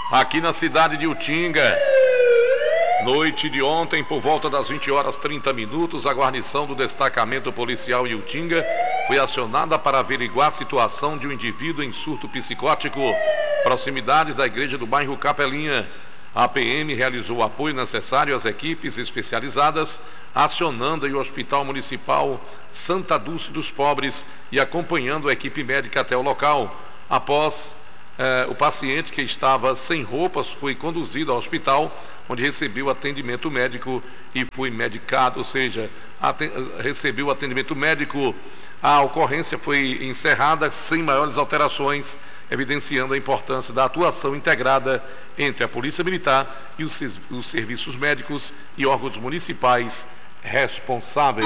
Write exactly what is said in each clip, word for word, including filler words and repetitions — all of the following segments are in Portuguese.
aqui na cidade de Utinga. Noite de ontem, por volta das vinte horas e trinta minutos, a guarnição do destacamento policial em Utinga foi acionada para averiguar a situação de um indivíduo em surto psicótico, proximidades da igreja do bairro Capelinha. A P M realizou o apoio necessário às equipes especializadas, acionando o Hospital Municipal Santa Dulce dos Pobres e acompanhando a equipe médica até o local. Após eh, o paciente, que estava sem roupas, foi conduzido ao hospital, onde recebeu atendimento médico e foi medicado, ou seja, aten- recebeu atendimento médico. A ocorrência foi encerrada sem maiores alterações, evidenciando a importância da atuação integrada entre a Polícia Militar e os, os serviços médicos e órgãos municipais responsáveis.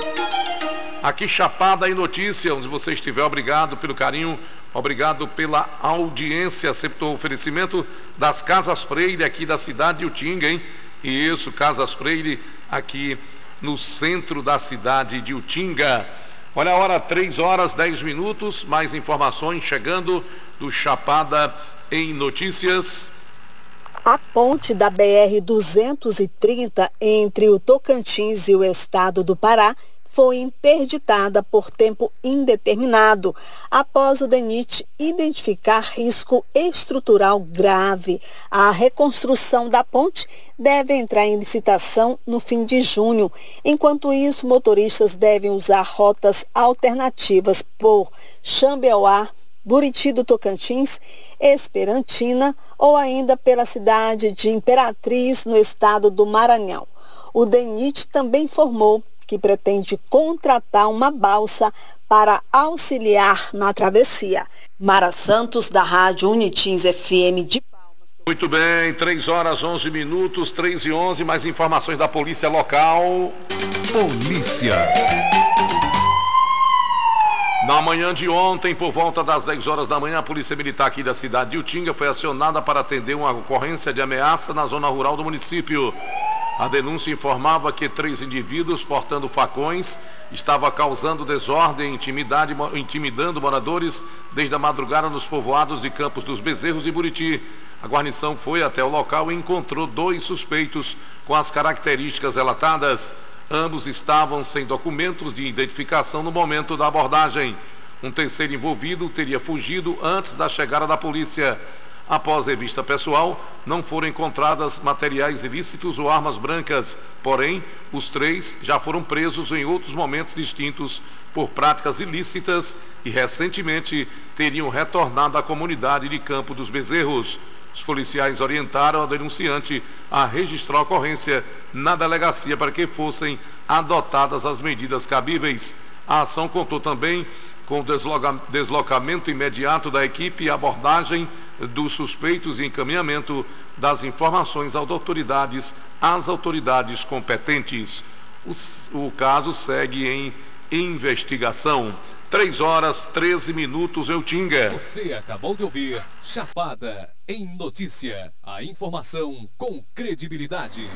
Aqui Chapada em Notícia, onde você estiver, obrigado pelo carinho, obrigado pela audiência. Aceptou o oferecimento das Casas Freire aqui da cidade de Utinga, hein? E isso, Casas Freire aqui no centro da cidade de Utinga. Olha a hora, três horas, dez minutos, mais informações chegando do Chapada em Notícias. A ponte da B R duzentos e trinta entre o Tocantins e o estado do Pará foi interditada por tempo indeterminado, após o DENIT identificar risco estrutural grave. A reconstrução da ponte deve entrar em licitação no fim de junho. Enquanto isso, motoristas devem usar rotas alternativas por Xambeuá, Buriti do Tocantins, Esperantina ou ainda pela cidade de Imperatriz, no estado do Maranhão. O DENIT também informou que pretende contratar uma balsa para auxiliar na travessia. Mara Santos, da Rádio Unitins F M de Palmas. Muito bem, três horas, onze minutos, três e onze, mais informações da polícia local. Polícia. Na manhã de ontem, por volta das dez horas da manhã, a Polícia Militar aqui da cidade de Utinga foi acionada para atender uma ocorrência de ameaça na zona rural do município. A denúncia informava que três indivíduos portando facões estavam causando desordem e intimidade, intimidando moradores desde a madrugada nos povoados de Campos dos Bezerros e Buriti. A guarnição foi até o local e encontrou dois suspeitos com as características relatadas. Ambos estavam sem documentos de identificação no momento da abordagem. Um terceiro envolvido teria fugido antes da chegada da polícia. Após revista pessoal, não foram encontradas materiais ilícitos ou armas brancas. Porém, os três já foram presos em outros momentos distintos por práticas ilícitas e recentemente teriam retornado à comunidade de Campo dos Bezerros. Os policiais orientaram a denunciante a registrar a ocorrência na delegacia para que fossem adotadas as medidas cabíveis. A ação contou também com o desloca- deslocamento imediato da equipe e abordagem dos suspeitos e encaminhamento das informações às autoridades, às autoridades competentes. O, o caso segue em investigação. três horas, treze minutos, Utinga. Você acabou de ouvir Chapada em Notícia. A informação com credibilidade.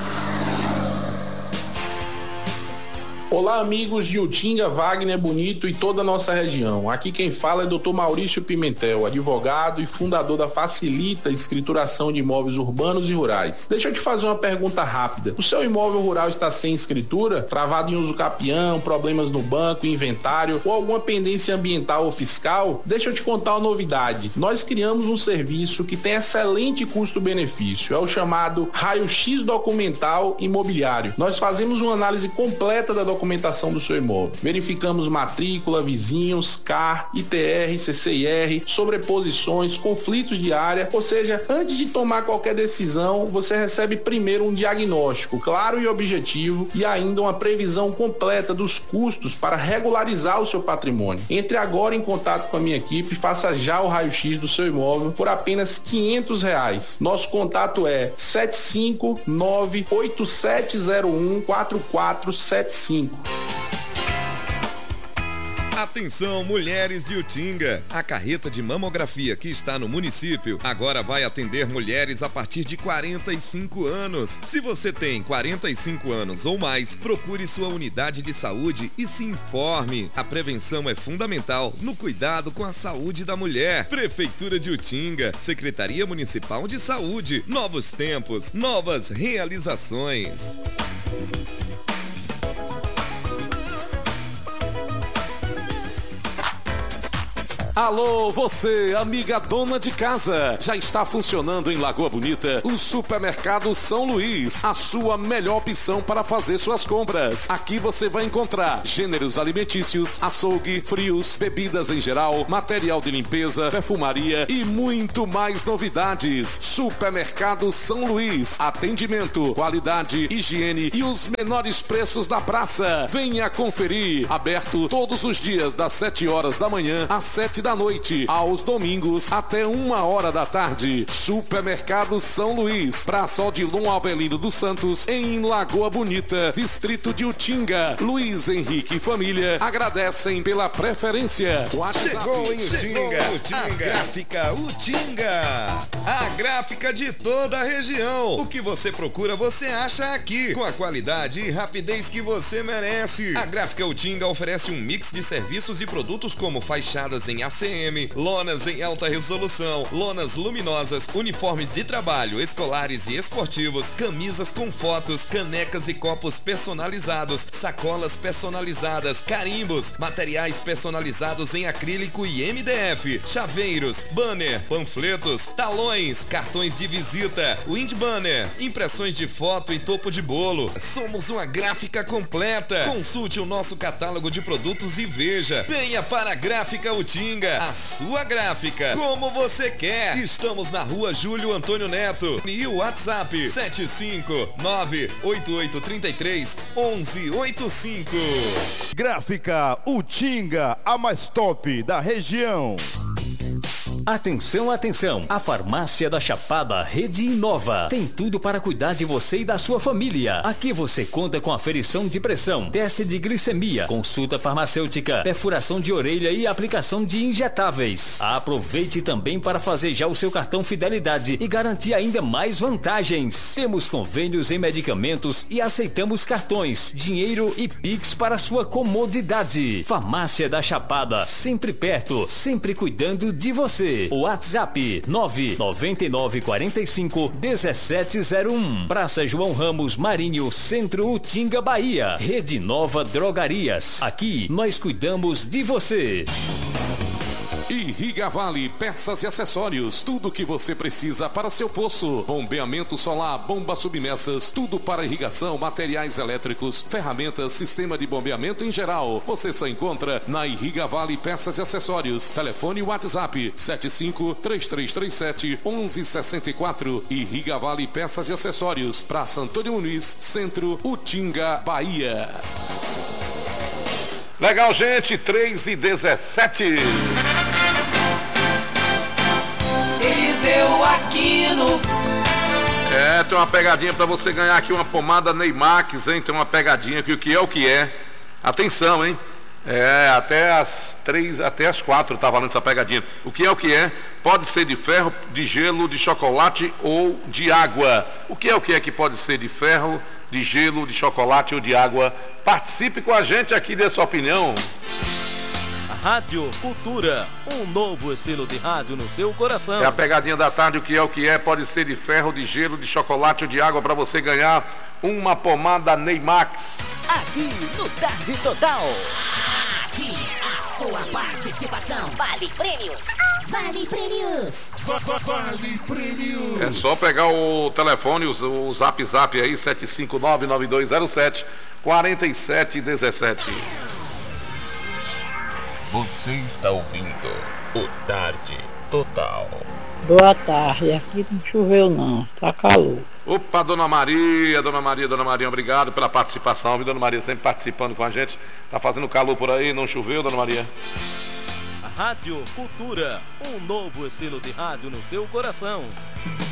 Olá, amigos de Utinga, Wagner Bonito e toda a nossa região. Aqui quem fala é doutor Maurício Pimentel, advogado e fundador da Facilita Escrituração de Imóveis Urbanos e Rurais. Deixa eu te fazer uma pergunta rápida. O seu imóvel rural está sem escritura, travado em uso capião, problemas no banco, inventário ou alguma pendência ambiental ou fiscal? Deixa eu te contar uma novidade. Nós criamos um serviço que tem excelente custo-benefício. É o chamado Raio-X Documental Imobiliário. Nós fazemos uma análise completa da documentação documentação do seu imóvel. Verificamos matrícula, vizinhos, C A R, I T R, C C I R, sobreposições, conflitos de área, ou seja, antes de tomar qualquer decisão, você recebe primeiro um diagnóstico claro e objetivo e ainda uma previsão completa dos custos para regularizar o seu patrimônio. Entre agora em contato com a minha equipe e faça já o raio-x do seu imóvel por apenas quinhentos reais. Nosso contato é sete cinco nove oito sete zero um quatro quatro sete cinco. Atenção, mulheres de Utinga! A carreta de mamografia que está no município agora vai atender mulheres a partir de quarenta e cinco anos. Se você tem quarenta e cinco anos ou mais, procure sua unidade de saúde e se informe. A prevenção é fundamental no cuidado com a saúde da mulher. Prefeitura de Utinga, Secretaria Municipal de Saúde, novos tempos, novas realizações. Alô, você, amiga dona de casa. Já está funcionando em Lagoa Bonita o Supermercado São Luís, a sua melhor opção para fazer suas compras. Aqui você vai encontrar gêneros alimentícios, açougue, frios, bebidas em geral, material de limpeza, perfumaria e muito mais novidades. Supermercado São Luís, atendimento, qualidade, higiene e os menores preços da praça. Venha conferir. Aberto todos os dias das sete horas da manhã às sete da noite, aos domingos até uma hora da tarde. Supermercado São Luís, Praça Odilon Avelino dos Santos, em Lagoa Bonita, distrito de Utinga. Luiz Henrique e família agradecem pela preferência. WhatsApp. Chegou em Utinga, Utinga, a Gráfica Utinga, a gráfica de toda a região. O que você procura, você acha aqui, com a qualidade e rapidez que você merece. A Gráfica Utinga oferece um mix de serviços e produtos como fachadas em A C M, lonas em alta resolução, lonas luminosas, uniformes de trabalho, escolares e esportivos, camisas com fotos, canecas e copos personalizados, sacolas personalizadas, carimbos, materiais personalizados em acrílico e M D F, chaveiros, banner, panfletos, talões, cartões de visita, wind banner, impressões de foto e topo de bolo. Somos uma gráfica completa. Consulte o nosso catálogo de produtos e veja. Venha para a Gráfica Utinga, a sua gráfica, como você quer. Estamos na rua Júlio Antônio Neto e o WhatsApp sete cinco nove oito oito três três um um oito cinco. Gráfica Utinga, a mais top da região. Atenção, atenção! A Farmácia da Chapada Rede Inova tem tudo para cuidar de você e da sua família. Aqui você conta com aferição de pressão, teste de glicemia, consulta farmacêutica, perfuração de orelha e aplicação de injetáveis. Aproveite também para fazer já o seu cartão Fidelidade e garantir ainda mais vantagens. Temos convênios em medicamentos e aceitamos cartões, dinheiro e Pix para sua comodidade. Farmácia da Chapada, sempre perto, sempre cuidando de você. WhatsApp nove nove nove quatro cinco um sete zero um. Praça João Ramos Marinho, Centro Utinga, Bahia. Rede Nova Drogarias. Aqui nós cuidamos de você. Irriga Vale, peças e acessórios, tudo que você precisa para seu poço. Bombeamento solar, bombas submersas, tudo para irrigação, materiais elétricos, ferramentas, sistema de bombeamento em geral. Você só encontra na Irriga Vale Peças e Acessórios. Telefone e WhatsApp sete cinco três três três sete um um seis quatro. Irriga Vale Peças e Acessórios, Praça Antônio Muniz, Centro Utinga, Bahia. Legal, gente, três e dezessete. Eliseu Aquino. É, tem uma pegadinha pra você ganhar aqui, uma pomada Neymax, hein? Tem uma pegadinha aqui, o que é o que é. Atenção, hein? É, até as três, até as quatro tá valendo essa pegadinha. O que é o que é? Pode ser de ferro, de gelo, de chocolate ou de água. O que é o que é que pode ser de ferro, de gelo, de chocolate ou de água? Participe com a gente aqui, dê sua opinião. Rádio Cultura, um novo estilo de rádio no seu coração. É a pegadinha da tarde, o que é o que é? Pode ser de ferro, de gelo, de chocolate ou de água para você ganhar uma pomada Neymax. Aqui no Tarde Total. Aqui a sua participação vale prêmios. Vale prêmios. Vale prêmios. É só pegar o telefone, o, o zap zap aí, sete cinco nove nove dois zero sete quatro sete um sete. Você está ouvindo o Tarde Total. Boa tarde, aqui não choveu não, tá calor. Opa, Dona Maria, Dona Maria, Dona Maria, obrigado pela participação, viu, Dona Maria, sempre participando com a gente. Tá fazendo calor por aí, não choveu, Dona Maria? Rádio Cultura, um novo estilo de rádio no seu coração.